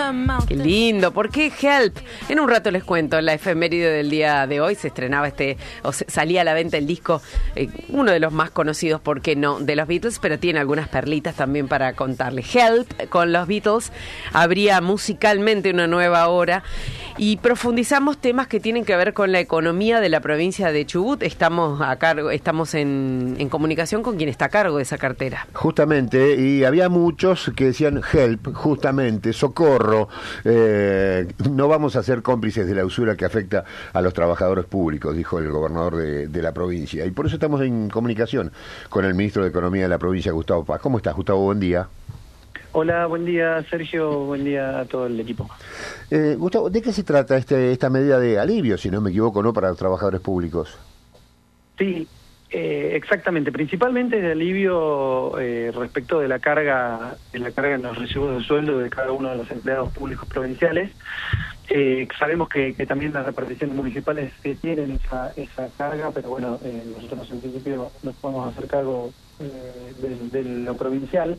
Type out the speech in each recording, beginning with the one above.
Qué lindo, ¿por qué Help? En un rato les cuento, en la efeméride del día de hoy se estrenaba salía a la venta el disco, uno de los más conocidos, ¿por qué no?, de los Beatles, pero tiene algunas perlitas también para contarle. Help, con los Beatles, abría musicalmente una nueva hora y profundizamos temas que tienen que ver con la economía de la provincia de Chubut. Estamos en comunicación con quien está a cargo de esa cartera. Justamente, y había muchos que decían help, justamente, socorro, no vamos a ser cómplices de la usura que afecta a los trabajadores públicos, dijo el gobernador de la provincia. Y por eso estamos en comunicación con el ministro de Economía de la provincia, Gustavo Paz. ¿Cómo estás, Gustavo? Buen día. Hola, buen día, Sergio, buen día a todo el equipo. Gustavo, ¿de qué se trata esta medida de alivio, si no me equivoco, no para los trabajadores públicos? Sí, exactamente, principalmente de alivio respecto de la carga en los recibos de sueldo de cada uno de los empleados públicos provinciales. Sabemos que también las reparticiones municipales tienen esa carga, pero bueno, nosotros en principio nos podemos hacer cargo de lo provincial.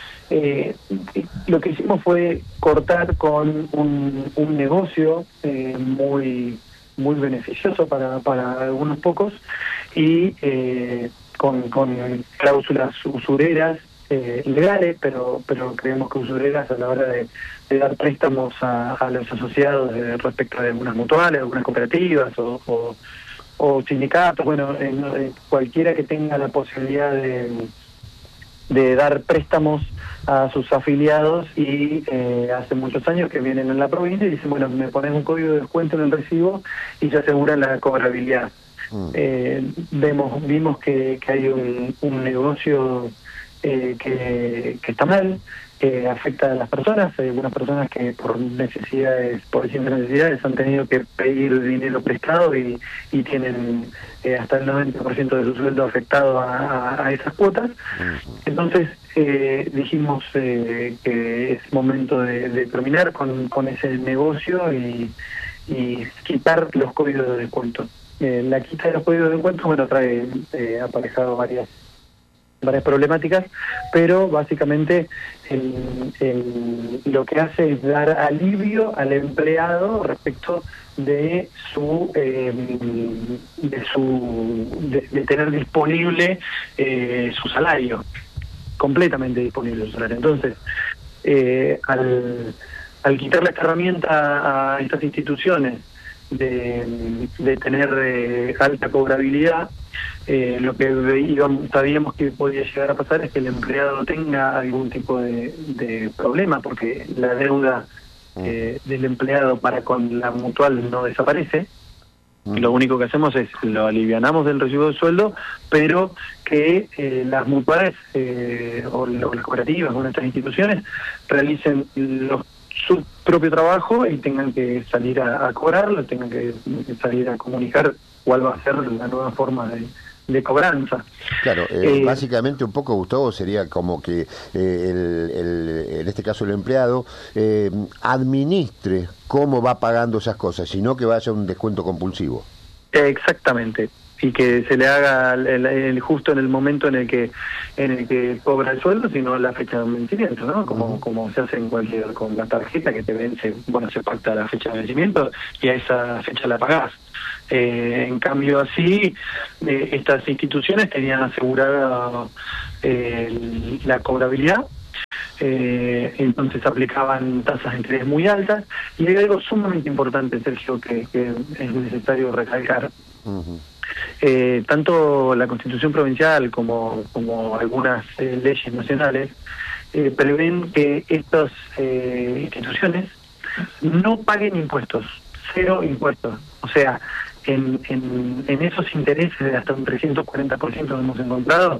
Lo que hicimos fue cortar con un negocio muy beneficioso para algunos pocos y con cláusulas usureras legales, pero creemos que usureras a la hora de dar préstamos a los asociados respecto de algunas mutuales, algunas cooperativas o sindicatos, bueno, cualquiera que tenga la posibilidad de dar préstamos a sus afiliados y hace muchos años que vienen en la provincia y dicen, bueno, me ponen un código de descuento en el recibo y se aseguran la cobrabilidad. Vimos que hay un negocio que está mal, que afecta a las personas. Hay algunas personas que por distintas necesidades han tenido que pedir dinero prestado y tienen hasta el 90% de su sueldo afectado a esas cuotas. Entonces dijimos que es momento de terminar con ese negocio y quitar los códigos de descuento. La quita de los códigos de descuento, bueno, trae aparejado varias problemáticas, pero básicamente lo que hace es dar alivio al empleado respecto de tener disponible su salario, completamente disponible su salario. Entonces, al quitarle esta herramienta a estas instituciones de tener alta cobrabilidad, lo que sabíamos que podía llegar a pasar es que el empleado tenga algún tipo de problema, porque la deuda del empleado para con la mutual no desaparece. Lo único que hacemos es lo alivianamos del recibo de sueldo, pero que las mutuales o las cooperativas o nuestras instituciones realicen su propio trabajo y tengan que salir a cobrarlo, tengan que salir a comunicar cuál va a ser la nueva forma de cobranza. Claro, básicamente un poco, Gustavo, sería como que en este caso el empleado administre cómo va pagando esas cosas, sino que vaya un descuento compulsivo. Exactamente, y que se le haga justo en el momento en el que cobra el sueldo, sino la fecha de vencimiento, ¿no? Como se hace con la tarjeta que te vence, bueno, se pacta la fecha de vencimiento y a esa fecha la pagás. En cambio así, estas instituciones tenían asegurada la cobrabilidad, entonces aplicaban tasas de interés muy altas, y hay algo sumamente importante, Sergio, que es necesario recalcar. Tanto la Constitución provincial como algunas leyes nacionales prevén que estas instituciones no paguen impuestos, cero impuestos. O sea, en esos intereses de hasta un 340% que hemos encontrado,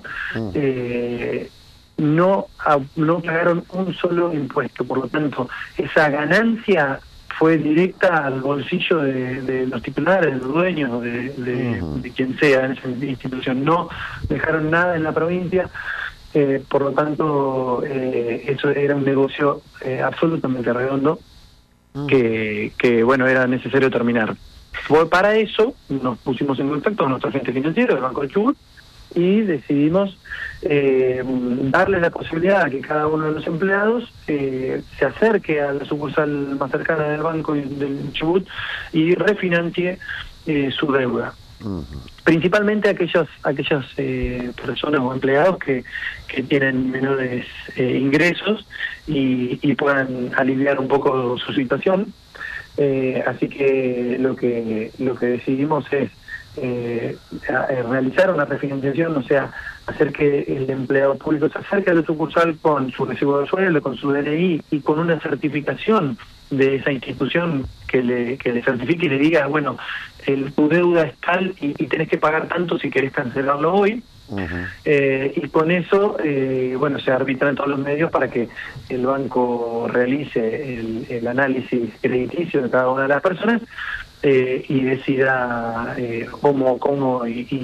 no pagaron un solo impuesto. Por lo tanto, esa ganancia fue directa al bolsillo de los titulares, de los dueños, de quien sea en esa institución. No dejaron nada en la provincia, por lo tanto, eso era un negocio absolutamente redondo que bueno, era necesario terminar. Para eso nos pusimos en contacto con nuestro agente financiero, el Banco de Chubut, y decidimos darle la posibilidad a que cada uno de los empleados se acerque a la sucursal más cercana del banco del Chubut y refinancie su deuda. Principalmente aquellas personas o empleados que tienen menores ingresos y puedan aliviar un poco su situación. Así que lo que decidimos es realizar una refinanciación, o sea, hacer que el empleado público se acerque a la sucursal con su recibo de sueldo, con su DNI y con una certificación de esa institución que le certifique y le diga, bueno, tu deuda es tal y tenés que pagar tanto si querés cancelarlo hoy. Y con eso, bueno, se arbitran todos los medios para que el banco realice el análisis crediticio de cada una de las personas y decida cómo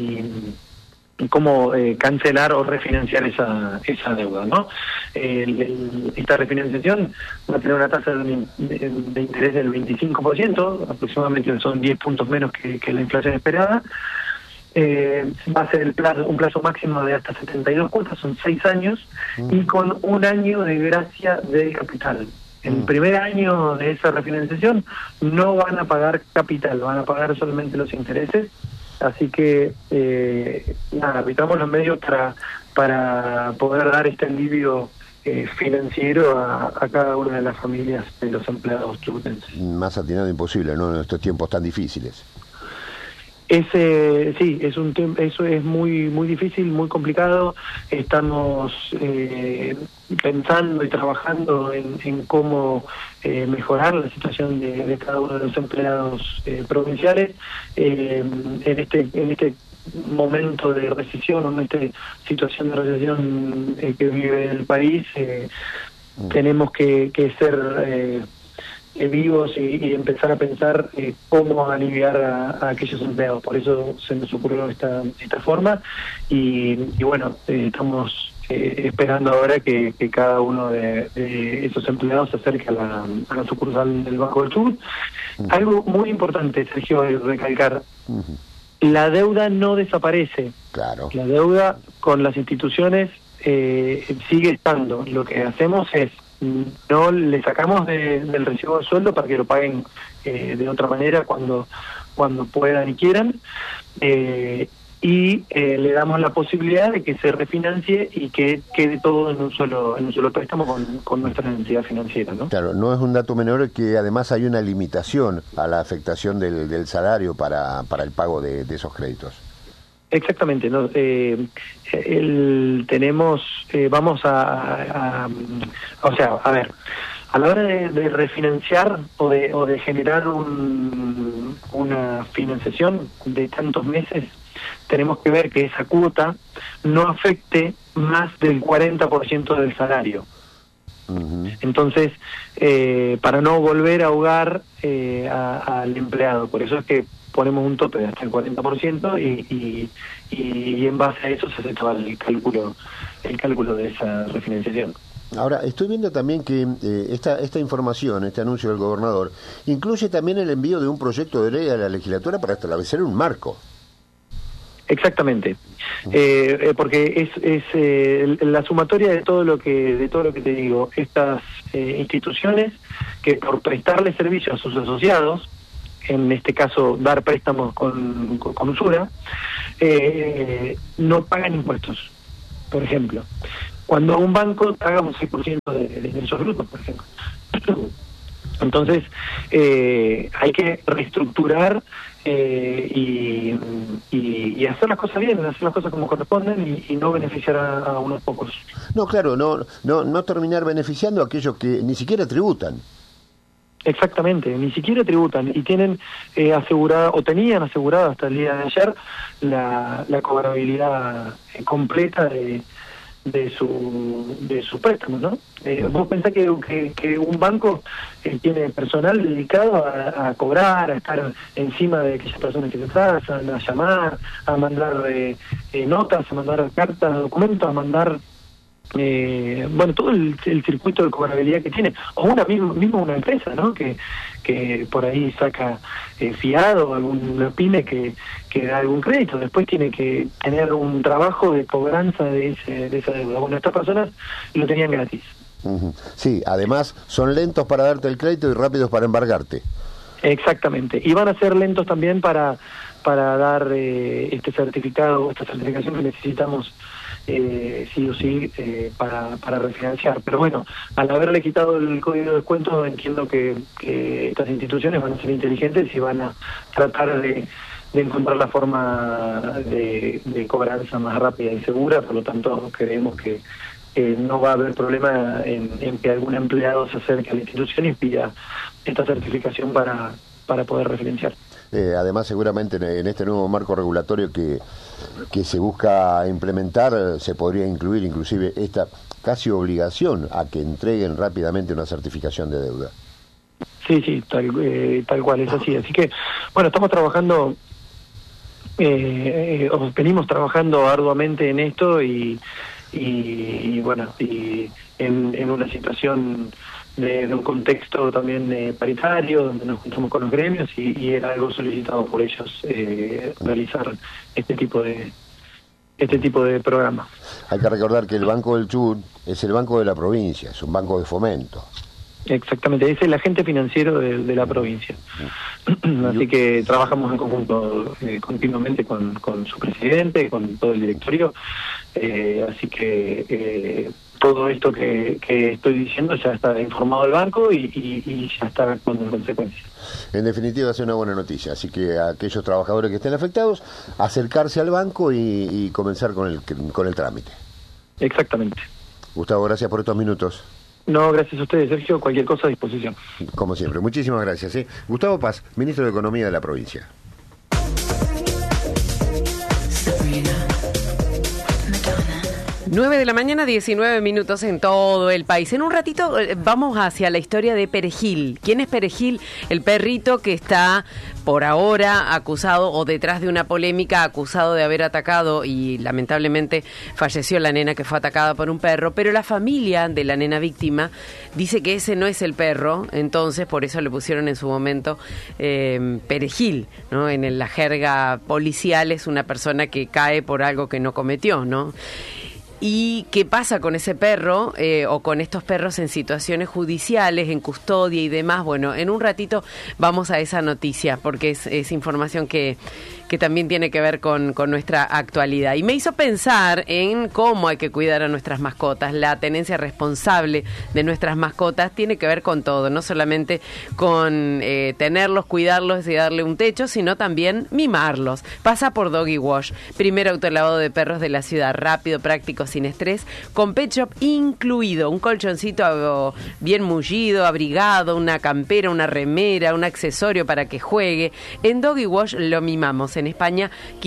cancelar o refinanciar esa deuda, ¿no? Esta refinanciación va a tener una tasa de interés del 25%, aproximadamente son 10 puntos menos que la inflación esperada. Va a ser un plazo máximo de hasta 72 cuotas, son 6 años, y con 1 año de gracia del capital. El primer año de esa refinanciación no van a pagar capital, van a pagar solamente los intereses. Así que, arbitramos los medios para poder dar este alivio financiero a cada una de las familias de los empleados chubutenses. Más atinado imposible, ¿no? En estos tiempos tan difíciles. Sí, eso es muy difícil, muy complicado. Estamos pensando y trabajando en cómo mejorar la situación de cada uno de los empleados provinciales en este momento de recesión, o en esta situación de recesión que vive el país. Tenemos que ser vivos y empezar a pensar cómo aliviar a aquellos empleados. Por eso se nos ocurrió esta forma y bueno, estamos esperando ahora que cada uno de esos empleados se acerque a la sucursal del Banco del Chubut. Algo muy importante, Sergio, es recalcar: la deuda no desaparece. Claro. La deuda con las instituciones sigue estando. Lo que hacemos es no le sacamos del recibo de sueldo para que lo paguen de otra manera cuando puedan y quieran, y le damos la posibilidad de que se refinancie y que quede todo en un solo préstamo con nuestra entidad financiera, ¿no? Claro, no es un dato menor que además hay una limitación a la afectación del salario para el pago de esos créditos. Exactamente, ¿no? Vamos o sea, a ver, a la hora de refinanciar o de generar una financiación de tantos meses, tenemos que ver que esa cuota no afecte más del 40% del salario. Entonces, para no volver a ahogar al empleado, por eso es que ponemos un tope de hasta el 40% y en base a eso se hace todo el cálculo de esa refinanciación. Ahora, estoy viendo también que esta información, este anuncio del gobernador, incluye también el envío de un proyecto de ley a la legislatura para establecer un marco. Exactamente, porque es la sumatoria de todo lo que te digo. Estas instituciones que, por prestarle servicio a sus asociados, en este caso dar préstamos con usura, no pagan impuestos. Por ejemplo, cuando un banco paga un 6% de ingresos brutos, por ejemplo. Entonces, hay que reestructurar y hacer las cosas bien, hacer las cosas como corresponden y no beneficiar a unos pocos. No, claro, no terminar beneficiando a aquellos que ni siquiera tributan. Exactamente, ni siquiera tributan y tienen asegurada, o tenían asegurada hasta el día de ayer, la cobrabilidad completa de sus préstamos, ¿no? Vos pensás que un banco tiene personal dedicado a cobrar, a estar encima de aquellas personas que se atrasan, a llamar, a mandar notas, a mandar cartas, documentos, a mandar todo el circuito de cobrabilidad que tiene, o mismo una empresa, ¿no? Que por ahí saca fiado, alguna pyme que da algún crédito, después tiene que tener un trabajo de cobranza de esa deuda. Bueno, estas personas lo tenían gratis. Sí, además son lentos para darte el crédito y rápidos para embargarte. Exactamente, y van a ser lentos también para dar este certificado, esta certificación que necesitamos sí o sí para refinanciar. Pero bueno, al haberle quitado el código de descuento, entiendo que estas instituciones van a ser inteligentes y van a tratar de encontrar la forma de cobranza más rápida y segura. Por lo tanto, creemos que no va a haber problema en que algún empleado se acerque a la institución y pida esta certificación para poder refinanciar. Además, seguramente en este nuevo marco regulatorio que se busca implementar, se podría incluir inclusive esta casi obligación a que entreguen rápidamente una certificación de deuda. Sí, tal cual, es así. Así que, bueno, estamos trabajando, venimos trabajando arduamente en esto y en una situación de un contexto también paritario, donde nos juntamos con los gremios y era algo solicitado por ellos realizar este tipo de programa. Hay que recordar que el Banco del Chubut es el banco de la provincia, es un banco de fomento. Exactamente, es el agente financiero de la provincia. Así que trabajamos en conjunto continuamente con su presidente, con todo el directorio, así que todo esto que estoy diciendo ya está informado el banco y ya está actuando en consecuencia. En definitiva es una buena noticia, así que a aquellos trabajadores que estén afectados, acercarse al banco y comenzar con el trámite. Exactamente. Gustavo, gracias por estos minutos. No, gracias a ustedes, Sergio. Cualquier cosa a disposición. Como siempre, muchísimas gracias. Gustavo Paz, ministro de Economía de la provincia. 9 de la mañana, 19 minutos en todo el país. En un ratito vamos hacia la historia de Perejil. ¿Quién es Perejil? El perrito que está por ahora acusado o detrás de una polémica, acusado de haber atacado y lamentablemente falleció la nena que fue atacada por un perro, pero la familia de la nena víctima dice que ese no es el perro, entonces por eso le pusieron en su momento Perejil, ¿no? En la jerga policial es una persona que cae por algo que no cometió, ¿no? ¿Y qué pasa con ese perro o con estos perros en situaciones judiciales, en custodia y demás? Bueno, en un ratito vamos a esa noticia porque es información que también tiene que ver con nuestra actualidad. Y me hizo pensar en cómo hay que cuidar a nuestras mascotas. La tenencia responsable de nuestras mascotas tiene que ver con todo, no solamente con tenerlos, cuidarlos y darle un techo, sino también mimarlos. Pasa por Doggy Wash, primer autolavado de perros de la ciudad, rápido, práctico, sin estrés, con pet shop incluido, un colchoncito bien mullido, abrigado, una campera, una remera, un accesorio para que juegue. En Doggy Wash lo mimamos. En España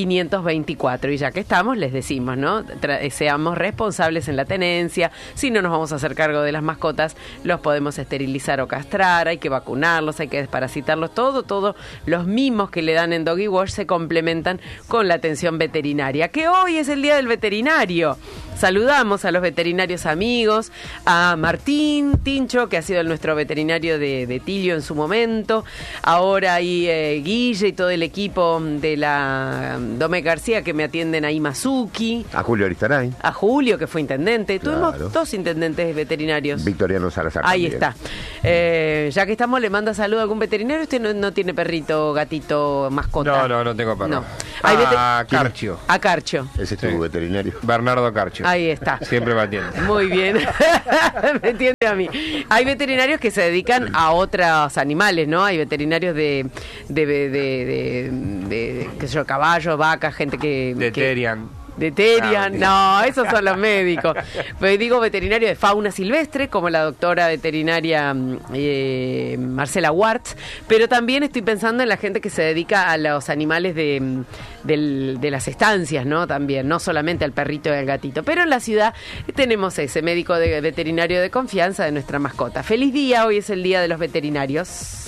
524, y ya que estamos les decimos, ¿no? Seamos responsables en la tenencia, si no nos vamos a hacer cargo de las mascotas, los podemos esterilizar o castrar, hay que vacunarlos, hay que desparasitarlos, todo los mimos que le dan en Doggy Wash se complementan con la atención veterinaria, que hoy es el Día del Veterinario. Saludamos a los veterinarios amigos, a Martín Tincho, que ha sido nuestro veterinario de Tilio en su momento, ahora hay Guille y todo el equipo de la Dome García que me atienden ahí, Mazuki. A Julio Aristaray. A Julio, que fue intendente. Claro. Tuvimos 2 intendentes veterinarios. Victoriano Salazar. Ahí también. Está. Ya que estamos, le manda saludo a algún veterinario. ¿Usted no tiene perrito, gatito, mascota? No tengo perro. No. A Carcho. A Carcho. Ese es tu veterinario. Bernardo Carcho. Ahí está. Siempre me atiende. Muy bien. Me entiende a mí. Hay veterinarios que se dedican a otros animales, ¿no? Hay veterinarios de qué sé yo, caballos, vacas, gente que... De Terian. De Terian, no, esos son los médicos. Pues digo veterinario de fauna silvestre, como la doctora veterinaria Marcela Wartz, pero también estoy pensando en la gente que se dedica a los animales de las estancias, ¿no? También, no solamente al perrito y al gatito. Pero en la ciudad tenemos ese médico veterinario de confianza de nuestra mascota. ¡Feliz día! Hoy es el Día de los Veterinarios.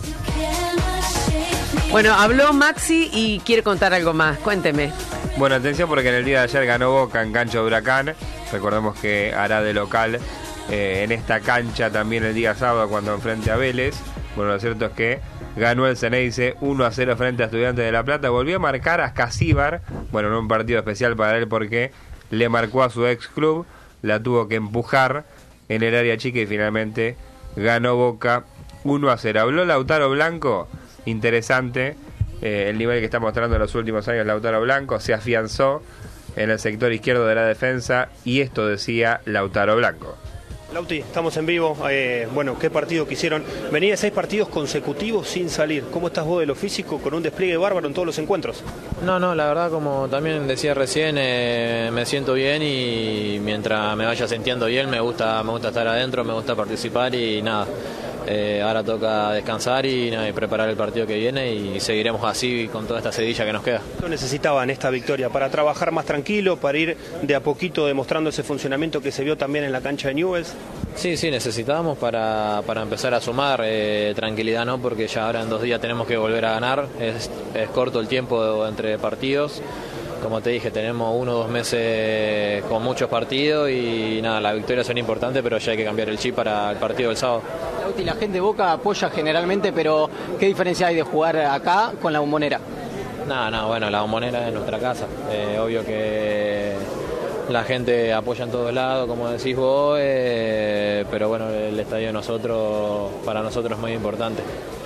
Bueno, habló Maxi y quiere contar algo más. Cuénteme. Bueno, atención porque en el día de ayer ganó Boca en cancha de Huracán Recordemos que hará de local en esta cancha también el día sábado cuando enfrente a Vélez. Bueno, lo cierto es que ganó el Ceneice 1-0 frente a Estudiantes de La Plata. Volvió a marcar a Casíbar, bueno, en un partido especial para él porque le marcó a su ex club, la tuvo que empujar en el área chica y finalmente ganó Boca 1-0. Habló Lautaro Blanco, interesante el nivel que está mostrando en los últimos años Lautaro Blanco, se afianzó en el sector izquierdo de la defensa y esto decía Lautaro Blanco. Lauti, estamos en vivo. Bueno, ¿qué partido que hicieron? Venía de 6 partidos consecutivos sin salir. ¿Cómo estás vos de lo físico con un despliegue bárbaro en todos los encuentros? No, la verdad, como también decía recién, me siento bien y mientras me vaya sintiendo bien me gusta estar adentro, me gusta participar y nada. Ahora toca descansar y preparar el partido que viene y seguiremos así con toda esta sedilla que nos queda. ¿Qué necesitaban esta victoria? ¿Para trabajar más tranquilo, para ir de a poquito demostrando ese funcionamiento que se vio también en la cancha de Newell's? Sí, necesitábamos para empezar a sumar tranquilidad, ¿no? Porque ya ahora en 2 días tenemos que volver a ganar, es corto el tiempo entre partidos. Como te dije, tenemos 1 o 2 meses con muchos partidos y nada, las victorias son importantes, pero ya hay que cambiar el chip para el partido del sábado. Lauti, la gente de Boca apoya generalmente, pero ¿qué diferencia hay de jugar acá con la Bombonera? Bueno, la Bombonera es nuestra casa. Obvio que la gente apoya en todos lados, como decís vos, pero bueno, el estadio para nosotros es muy importante.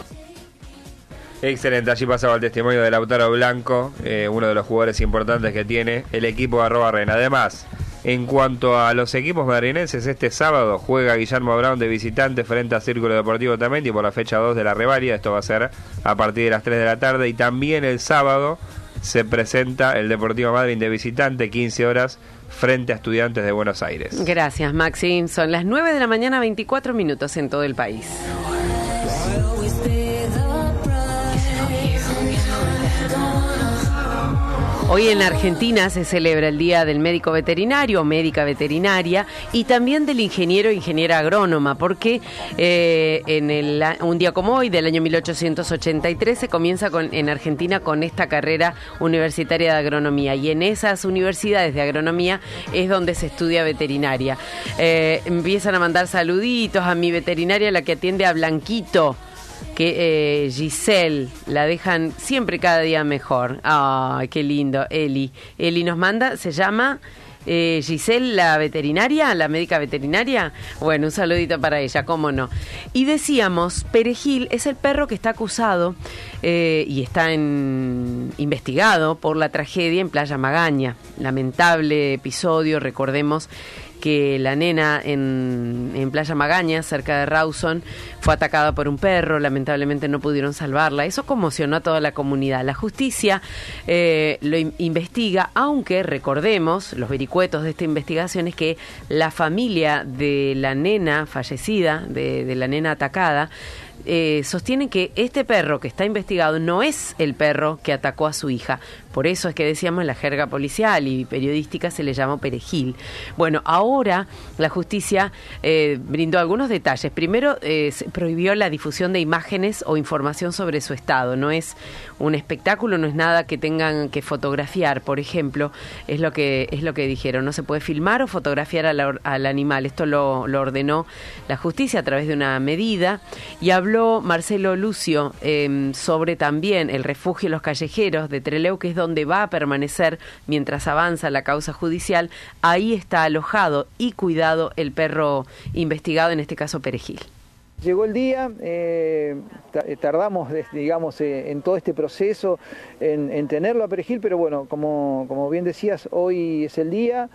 Excelente, allí pasaba el testimonio de Lautaro Blanco, uno de los jugadores importantes que tiene el equipo de @Rena. Además, en cuanto a los equipos madrinenses, este sábado juega Guillermo Brown de visitante frente a Círculo Deportivo Tamendi por la fecha 2 de la reválida. Esto va a ser a partir de las 3 de la tarde. Y también el sábado se presenta el Deportivo Madryn de visitante, 15 horas, frente a Estudiantes de Buenos Aires. Gracias, Maxi. Son las 9 de la mañana, 24 minutos en todo el país. Hoy en Argentina se celebra el Día del Médico Veterinario o Médica Veterinaria y también del Ingeniero o Ingeniera Agrónoma, porque un día como hoy, del año 1883, se comienza en Argentina con esta carrera universitaria de agronomía y en esas universidades de agronomía es donde se estudia veterinaria. Empiezan a mandar saluditos a mi veterinaria, la que atiende a Blanquito, que Giselle, la dejan siempre cada día mejor. Ay, qué lindo. Eli nos manda, se llama Giselle, la veterinaria, la médica veterinaria. Bueno, un saludito para ella, cómo no. Y decíamos, Perejil es el perro que está acusado y está investigado por la tragedia en Playa Magaña. Lamentable episodio, recordemos que la nena en Playa Magaña, cerca de Rawson, fue atacada por un perro, lamentablemente no pudieron salvarla. Eso conmocionó a toda la comunidad. La justicia lo investiga, aunque recordemos, los vericuetos de esta investigación es que la familia de la nena fallecida, de la nena atacada, sostienen que este perro que está investigado no es el perro que atacó a su hija. Por eso es que decíamos en la jerga policial y periodística se le llamó Perejil. Bueno, ahora la justicia brindó algunos detalles. Primero, se prohibió la difusión de imágenes o información sobre su estado. No es un espectáculo, no es nada que tengan que fotografiar, por ejemplo, es lo que dijeron. No se puede filmar o fotografiar al animal. Esto lo ordenó la justicia a través de una medida. Y habló Marcelo Lucio sobre también el refugio Los Callejeros de Trelew, que es donde va a permanecer mientras avanza la causa judicial. Ahí está alojado y cuidado el perro investigado, en este caso Perejil. Llegó el día, tardamos, digamos, en todo este proceso en tenerlo a Perejil, pero bueno, como bien decías, hoy es el día.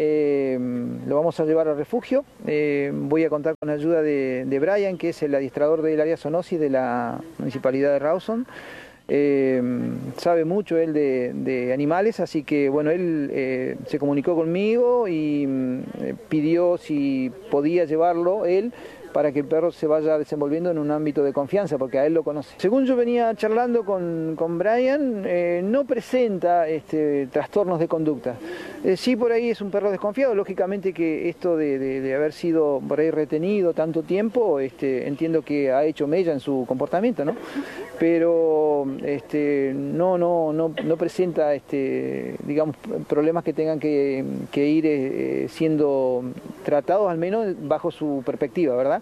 Lo vamos a llevar al refugio. Voy a contar con la ayuda de Brian, que es el adiestrador del área zoonosis de la municipalidad de Rawson. Sabe mucho él de animales, así que bueno, él se comunicó conmigo y pidió si podía llevarlo él para que el perro se vaya desenvolviendo en un ámbito de confianza, porque a él lo conoce. Según yo venía charlando con Brian, no presenta trastornos de conducta. Sí, por ahí es un perro desconfiado, lógicamente que esto de haber sido por ahí retenido tanto tiempo, entiendo que ha hecho mella en su comportamiento, ¿no? Pero no presenta digamos, problemas que tengan que ir siendo tratados, al menos bajo su perspectiva, ¿verdad?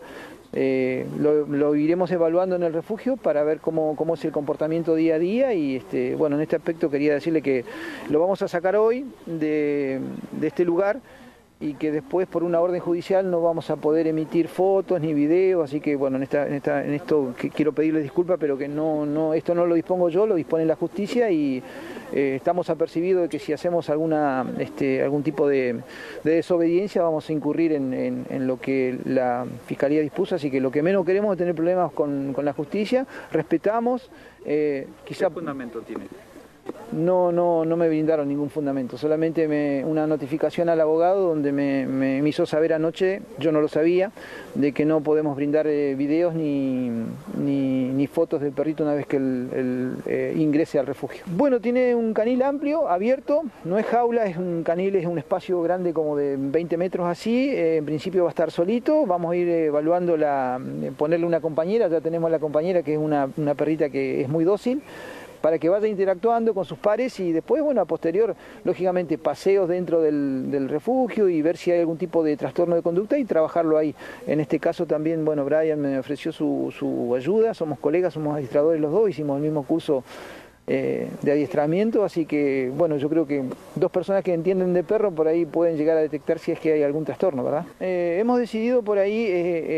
Lo iremos evaluando en el refugio para ver cómo es el comportamiento día a día y bueno, en este aspecto quería decirle que lo vamos a sacar hoy de este lugar y que después por una orden judicial no vamos a poder emitir fotos ni videos, así que bueno, en esto quiero pedirles disculpas, pero que esto no lo dispongo yo, lo dispone la justicia y estamos apercibidos de que si hacemos algún tipo de desobediencia vamos a incurrir en lo que la Fiscalía dispuso, así que lo que menos queremos es tener problemas con la justicia, respetamos. ¿Qué fundamento tiene? No me brindaron ningún fundamento, solamente una notificación al abogado donde me hizo saber anoche, yo no lo sabía, de que no podemos brindar videos ni fotos del perrito una vez que él ingrese al refugio. Bueno, tiene un canil amplio, abierto, no es jaula, es un canil, es un espacio grande como de 20 metros así, en principio va a estar solito, vamos a ir evaluando ponerle una compañera, ya tenemos la compañera que es una perrita que es muy dócil, para que vaya interactuando con sus pares y después, bueno, a posterior, lógicamente, paseos dentro del refugio y ver si hay algún tipo de trastorno de conducta y trabajarlo ahí. En este caso también, bueno, Brian me ofreció su ayuda, somos colegas, somos adiestradores los dos, hicimos el mismo curso de adiestramiento, así que, bueno, yo creo que dos personas que entienden de perro por ahí pueden llegar a detectar si es que hay algún trastorno, ¿verdad? Hemos decidido por ahí,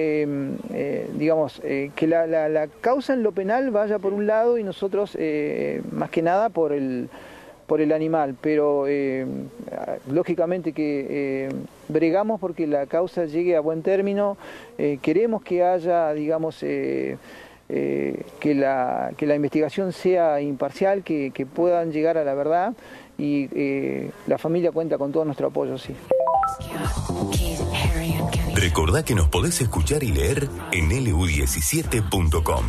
digamos, que la causa en lo penal vaya por un lado y nosotros, más que nada, por el animal, pero lógicamente que bregamos porque la causa llegue a buen término, queremos que haya, digamos, que la investigación sea imparcial, que puedan llegar a la verdad y la familia cuenta con todo nuestro apoyo, sí. Recordá que nos podés escuchar y leer en lu17.com.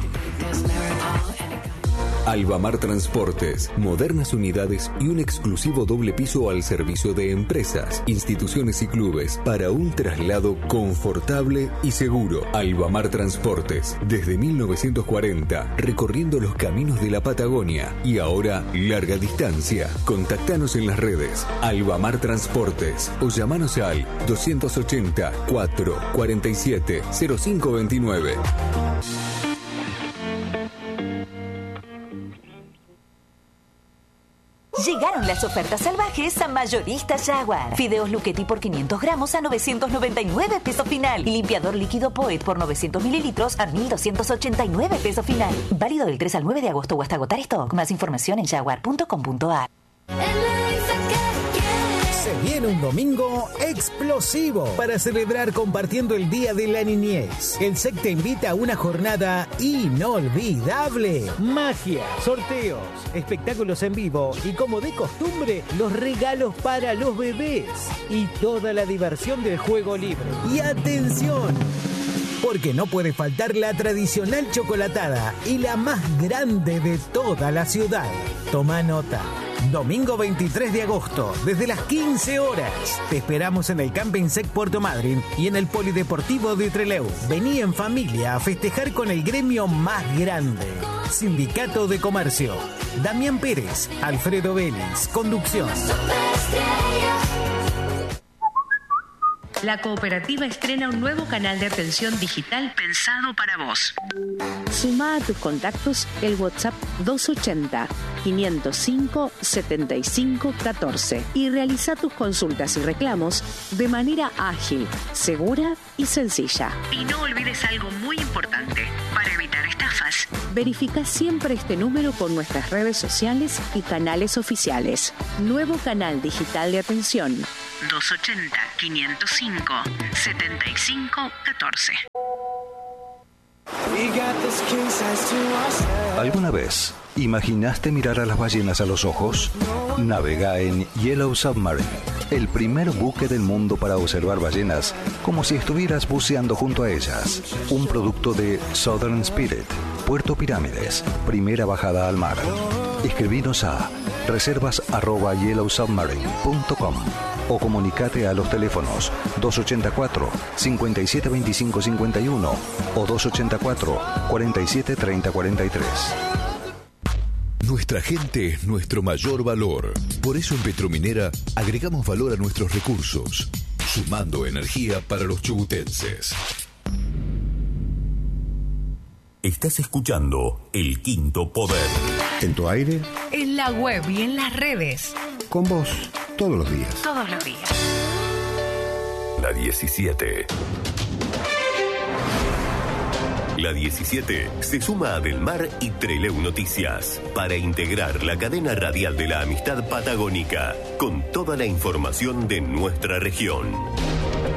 Albamar Transportes, modernas unidades y un exclusivo doble piso al servicio de empresas, instituciones y clubes para un traslado confortable y seguro. Albamar Transportes, desde 1940, recorriendo los caminos de la Patagonia y ahora larga distancia. Contactanos en las redes Albamar Transportes o llamanos al 280 447 0529. Llegaron las ofertas salvajes a Mayorista Jaguar. Fideos Luchetti por 500 gramos a 999 pesos final. Y limpiador líquido Poet por 900 mililitros a 1.289 pesos final. Válido del 3 al 9 de agosto o hasta agotar stock. Más información en jaguar.com.ar. Se viene un domingo explosivo para celebrar compartiendo el Día de la Niñez. El SEC te invita a una jornada inolvidable. Magia, sorteos, espectáculos en vivo y, como de costumbre, los regalos para los bebés y toda la diversión del juego libre. Y atención, porque no puede faltar la tradicional chocolatada y la más grande de toda la ciudad. Toma nota. Domingo 23 de agosto, desde las 15 horas. Te esperamos en el Camping SEC Puerto Madryn y en el Polideportivo de Trelew. Vení en familia a festejar con el gremio más grande. Sindicato de Comercio. Damián Pérez, Alfredo Vélez, conducción. La cooperativa estrena un nuevo canal de atención digital pensado para vos. Sumá a tus contactos el WhatsApp 280-505-7514 y realiza tus consultas y reclamos de manera ágil, segura y sencilla. Y no olvides algo muy importante para evitar estafas. Verifica siempre este número con nuestras redes sociales y canales oficiales. Nuevo canal digital de atención. 280-505-7514. ¿Alguna vez imaginaste mirar a las ballenas a los ojos? Navega en Yellow Submarine, el primer buque del mundo para observar ballenas como si estuvieras buceando junto a ellas. Un producto de Southern Spirit, Puerto Pirámides, primera bajada al mar. Escribinos a reservas@yellowsubmarine.com o comunicate a los teléfonos 284 57 25 51 o 284 47 30 43. Nuestra gente es nuestro mayor valor. Por eso en Petrominera agregamos valor a nuestros recursos, sumando energía para los chubutenses. Estás escuchando El Quinto Poder. En tu aire, En la web y en las redes. con vos, todos los días. Todos los días. La 17. La 17 se suma a Del Mar y Treleu Noticias para integrar la cadena radial de la amistad patagónica con toda la información de nuestra región.